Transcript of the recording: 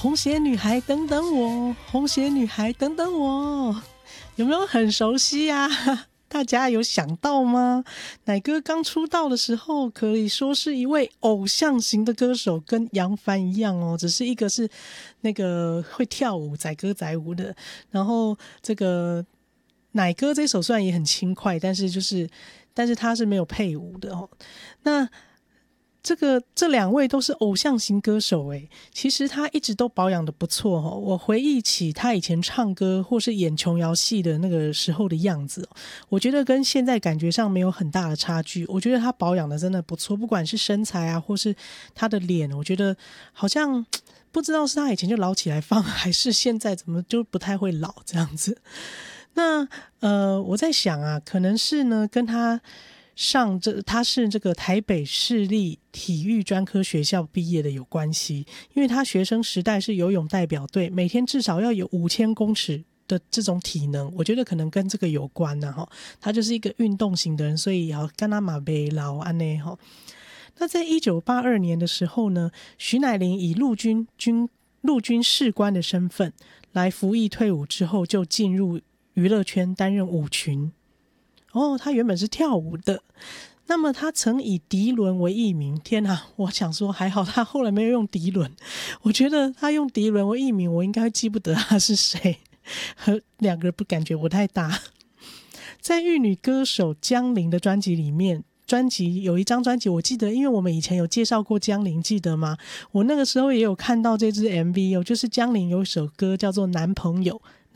红鞋女孩等等我，红鞋女孩等等我，有没有很熟悉啊？大家有想到吗？乃哥刚出道的时候可以说是一位偶像型的歌手，跟杨凡一样哦，只是一个是那个会跳舞载歌载舞的，然后这个乃哥这首虽然也很轻快，但是他是没有配舞的哦。那这两位都是偶像型歌手诶，其实他一直都保养的不错哦。我回忆起他以前唱歌或是演琼瑶戏的那个时候的样子，我觉得跟现在感觉上没有很大的差距。我觉得他保养的真的不错，不管是身材啊，或是他的脸，我觉得好像不知道是他以前就老起来放，还是现在怎么就不太会老这样子。那我在想啊，可能是呢跟他是这个台北市立体育专科学校毕业的有关系，因为他学生时代是游泳代表队，每天至少要有5000公尺的这种体能，我觉得可能跟这个有关呐。他就是一个运动型的人，所以要跟他马背老安内哈。那在1982年的时候呢，徐乃麟以陆军士官的身份来服役退伍之后，就进入娱乐圈担任舞群。他原本是跳舞的，那么他曾以迪伦为艺名。天哪，我想说还好他后来没有用迪伦，我觉得他用迪伦为艺名，我应该记不得他是谁，和两个人感觉不太搭。在玉女歌手江玲的专辑里面，有一张专辑我记得，因为我们以前有介绍过江玲，记得吗？我那个时候也有看到这支 MV 就是江玲有一首歌叫做男朋友，